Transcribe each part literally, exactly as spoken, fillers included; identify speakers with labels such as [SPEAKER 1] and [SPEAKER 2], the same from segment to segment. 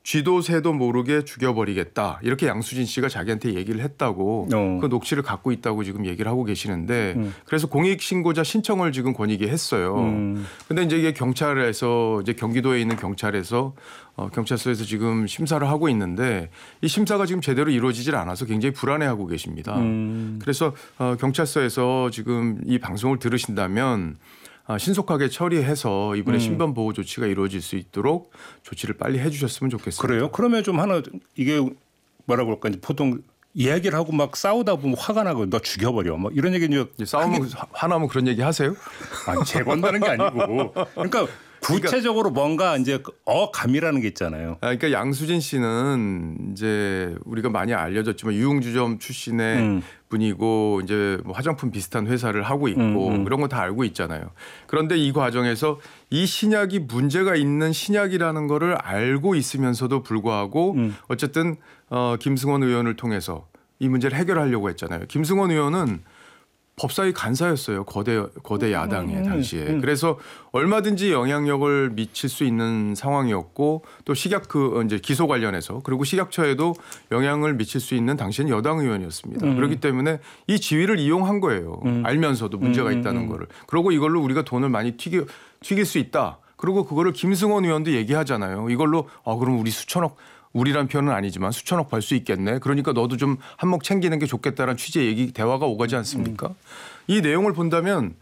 [SPEAKER 1] 쥐도 새도 모르게 죽여버리겠다. 이렇게 양수진 씨가 자기한테 얘기를 했다고
[SPEAKER 2] 어.
[SPEAKER 1] 그 녹취를 갖고 있다고 지금 얘기를 하고 계시는데
[SPEAKER 2] 음.
[SPEAKER 1] 그래서 공익신고자 신청을 지금 권익위 했어요.
[SPEAKER 2] 음.
[SPEAKER 1] 근데 이제 이게 경찰에서 이제 경기도에 있는 경찰에서 어, 경찰서에서 지금 심사를 하고 있는데 이 심사가 지금 제대로 이루어지질 않아서 굉장히 불안해하고 계십니다.
[SPEAKER 2] 음.
[SPEAKER 1] 그래서 어, 경찰서에서 지금 이 방송을 들으신다면 아, 신속하게 처리해서 이번에
[SPEAKER 2] 음.
[SPEAKER 1] 신변 보호 조치가 이루어질 수 있도록 조치를 빨리 해주셨으면 좋겠습니다.
[SPEAKER 2] 그래요? 그러면 좀 하나 이게 뭐라고 할까 이제 보통 이야기를 하고 막 싸우다 보면 화가 나고 너 죽여버려 뭐 이런 얘기 이제
[SPEAKER 1] 싸우면
[SPEAKER 2] 크게...
[SPEAKER 1] 화나면 그런 얘기 하세요?
[SPEAKER 2] 아니 재건다는 게 아니고 그러니까 구체적으로 뭔가 이제 어감이라는 게 있잖아요.
[SPEAKER 1] 아, 그러니까 양수진 씨는 이제 우리가 많이 알려졌지만 유흥주점 출신의
[SPEAKER 2] 음.
[SPEAKER 1] 분이고 이제 뭐 화장품 비슷한 회사를 하고 있고
[SPEAKER 2] 음, 음.
[SPEAKER 1] 그런 거 다 알고 있잖아요. 그런데 이 과정에서 이 신약이 문제가 있는 신약이라는 거를 알고 있으면서도 불구하고
[SPEAKER 2] 음.
[SPEAKER 1] 어쨌든 어, 김승원 의원을 통해서 이 문제를 해결하려고 했잖아요. 김승원 의원은 법사위 간사였어요. 거대 거대 야당에 당시에.
[SPEAKER 2] 음, 음.
[SPEAKER 1] 그래서 얼마든지 영향력을 미칠 수 있는 상황이었고 또 식약 그 이제 기소 관련해서 그리고 식약처에도 영향을 미칠 수 있는 당시엔 여당 의원이었습니다.
[SPEAKER 2] 음.
[SPEAKER 1] 그렇기 때문에 이 지위를 이용한 거예요.
[SPEAKER 2] 음.
[SPEAKER 1] 알면서도 문제가
[SPEAKER 2] 음,
[SPEAKER 1] 있다는
[SPEAKER 2] 음.
[SPEAKER 1] 거를. 그리고 이걸로 우리가 돈을 많이 튀기, 튀길 수 있다. 그리고 그거를 김승원 의원도 얘기하잖아요. 이걸로 아 그럼 우리 수천억 우리란 표현은 아니지만 수천억 벌 수 있겠네. 그러니까 너도 좀 한몫 챙기는 게 좋겠다라는 취지의 얘기 대화가 오가지 않습니까? 음. 이 내용을 본다면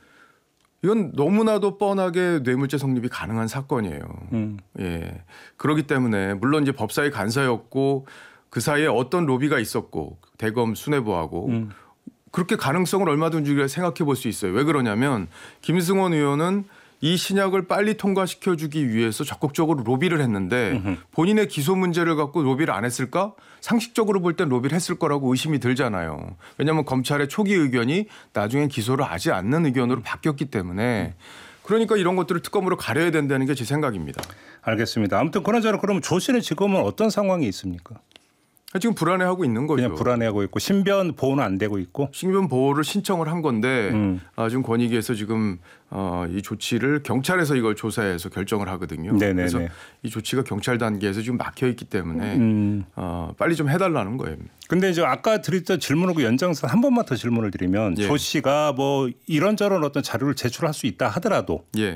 [SPEAKER 1] 이건 너무나도 뻔하게 뇌물죄 성립이 가능한 사건이에요. 음. 예. 그렇기 때문에 물론 이제 법사위 간사였고 그 사이에 어떤 로비가 있었고 대검 수뇌부하고 음. 그렇게 가능성을 얼마든지 우리가 생각해 볼 수 있어요. 왜 그러냐면 김승원 의원은 이 신약을 빨리 통과시켜주기 위해서 적극적으로 로비를 했는데 으흠. 본인의 기소 문제를 갖고 로비를 안 했을까? 상식적으로 볼 땐 로비를 했을 거라고 의심이 들잖아요. 왜냐하면 검찰의 초기 의견이 나중엔 기소를 하지 않는 의견으로 바뀌었기 때문에 그러니까 이런 것들을 특검으로 가려야 된다는 게 제 생각입니다.
[SPEAKER 2] 알겠습니다. 아무튼 그나저나 그러면 조 씨는 지금은 어떤 상황이 있습니까?
[SPEAKER 1] 지금 불안해하고 있는 거죠.
[SPEAKER 2] 그냥 불안해하고 있고 신변 보호는 안 되고 있고.
[SPEAKER 1] 신변 보호를 신청을 한 건데
[SPEAKER 2] 음.
[SPEAKER 1] 아, 지금 권익위에서 지금 어, 이 조치를 경찰에서 이걸 조사해서 결정을 하거든요.
[SPEAKER 2] 네네네.
[SPEAKER 1] 그래서 이 조치가 경찰 단계에서 지금 막혀 있기 때문에
[SPEAKER 2] 음.
[SPEAKER 1] 어, 빨리 좀 해달라는 거예요.
[SPEAKER 2] 근데 이제 아까 드렸던 질문하고 연장선 한 번만 더 질문을 드리면
[SPEAKER 1] 예.
[SPEAKER 2] 조 씨가 뭐 이런저런 어떤 자료를 제출할 수 있다 하더라도.
[SPEAKER 1] 예.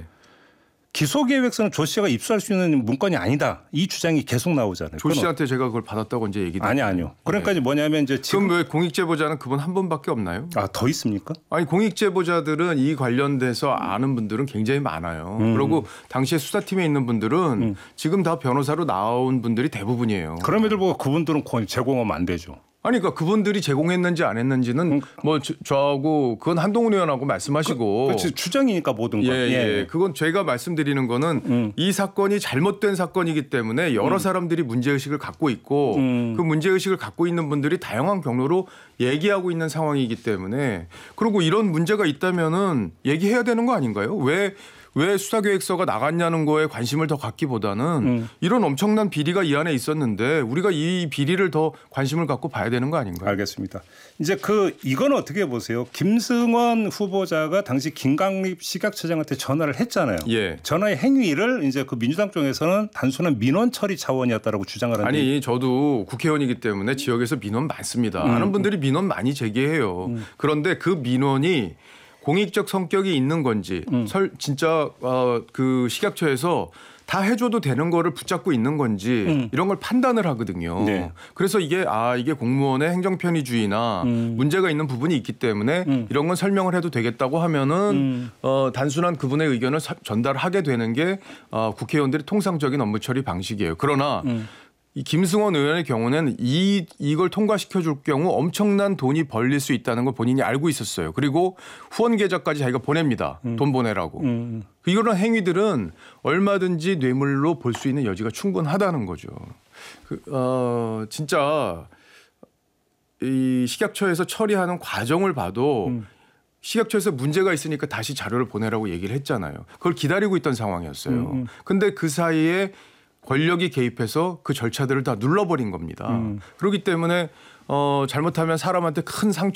[SPEAKER 2] 기소계획서는 조 씨가 입수할 수 있는 문건이 아니다. 이 주장이 계속 나오잖아요.
[SPEAKER 1] 조 씨한테 제가 그걸 받았다고 이제 얘기.
[SPEAKER 2] 아니 아니요. 그러니까
[SPEAKER 1] 네.
[SPEAKER 2] 뭐냐면 이제 지금
[SPEAKER 1] 그럼 왜 공익제보자는 그분 한 분밖에 없나요?
[SPEAKER 2] 아, 더 있습니까?
[SPEAKER 1] 아니 공익제보자들은 이 관련돼서 아는 분들은 굉장히 많아요.
[SPEAKER 2] 음.
[SPEAKER 1] 그리고 당시에 수사팀에 있는 분들은 음. 지금 다 변호사로 나온 분들이 대부분이에요.
[SPEAKER 2] 그럼에도 불구하고 그분들은 제공하면 안 되죠.
[SPEAKER 1] 아니, 그러니까 그분들이 제공했는지 안 했는지는 음. 뭐 저, 저하고 그건 한동훈 의원하고 말씀하시고.
[SPEAKER 2] 그, 그렇지 추정이니까 모든 건.
[SPEAKER 1] 예, 예. 예. 그건 제가 말씀드리는 거는 음. 이 사건이 잘못된 사건이기 때문에 여러 음. 사람들이 문제의식을 갖고 있고 음. 그 문제의식을 갖고 있는 분들이 다양한 경로로 얘기하고 있는 상황이기 때문에 그리고 이런 문제가 있다면은 얘기해야 되는 거 아닌가요? 왜 왜 수사계획서가 나갔냐는 거에 관심을 더 갖기보다는 음. 이런 엄청난 비리가 이 안에 있었는데 우리가 이 비리를 더 관심을 갖고 봐야 되는 거 아닌가요?
[SPEAKER 2] 알겠습니다. 이제 그 이건 어떻게 보세요? 김승원 후보자가 당시 김강립 식약처장한테 전화를 했잖아요.
[SPEAKER 1] 예.
[SPEAKER 2] 전화의 행위를 이제 그 민주당 쪽에서는 단순한 민원 처리 차원이었다라고 주장을 하는데
[SPEAKER 1] 아니 저도 국회의원이기 때문에 지역에서 민원 많습니다. 음. 아는 분들이 민원 많이 제기해요. 음. 그런데 그 민원이 공익적 성격이 있는 건지 음. 설 진짜 어, 그 식약처에서 다 해줘도 되는 거를 붙잡고 있는 건지 음. 이런 걸 판단을 하거든요. 네. 그래서 이게 아 이게 공무원의 행정편의주의나 음. 문제가 있는 부분이 있기 때문에 음. 이런 건 설명을 해도 되겠다고 하면은 음. 어, 단순한 그분의 의견을 사, 전달하게 되는 게 어, 국회의원들의 통상적인 업무 처리 방식이에요. 그러나 음. 이 김승원 의원의 경우는 이, 이걸 통과시켜 줄 경우 엄청난 돈이 벌릴 수 있다는 걸 본인이 알고 있었어요. 그리고 후원 계좌까지 자기가 보냅니다. 음. 돈 보내라고. 음. 이런 행위들은 얼마든지 뇌물로 볼 수 있는 여지가 충분하다는 거죠. 그, 어, 진짜 이 식약처에서 처리하는 과정을 봐도 음. 식약처에서 문제가 있으니까 다시 자료를 보내라고 얘기를 했잖아요. 그걸 기다리고 있던 상황이었어요. 그런데 음. 그 사이에 권력이 개입해서 그 절차들을 다 눌러버린 겁니다. 음. 그렇기 때문에 어, 잘못하면 사람한테 큰 상처